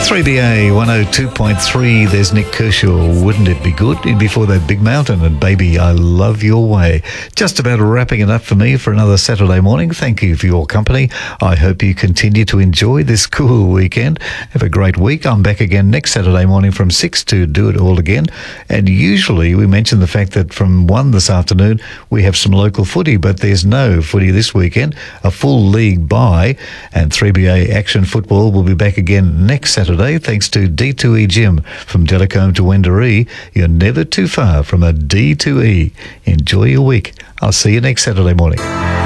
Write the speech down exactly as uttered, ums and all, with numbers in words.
three B A one oh two point three, there's Nick Kershaw. Wouldn't it be good? In Before That Big Mountain and Baby, I Love Your Way. Just about wrapping it up for me for another Saturday morning. Thank you for your company. I hope you continue to enjoy this cool weekend. Have a great week. I'm back again next Saturday morning from six to do it all again. And usually we mention the fact that from one this afternoon we have some local footy, but there's no footy this weekend. A full league bye, and three B A Action Football will be back again next Saturday. Thanks to D two E Gym from Delacombe to Wendouree. You're never too far from a D two E. Enjoy your week. I'll see you next Saturday morning.